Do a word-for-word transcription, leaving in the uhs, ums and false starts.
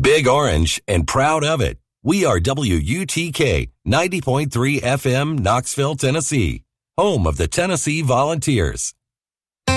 Big Orange and proud of it. We are W U T K ninety point three F M, Knoxville, Tennessee, home of the Tennessee Volunteers.